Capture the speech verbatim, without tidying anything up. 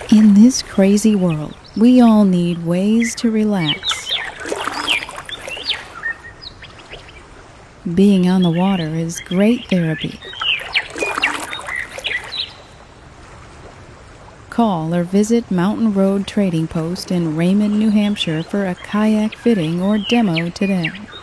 In this crazy world, we all need ways to relax. Being on the water is great therapy. Call or visit Mountain Road Trading Post in Raymond, New Hampshire for a kayak fitting or demo today.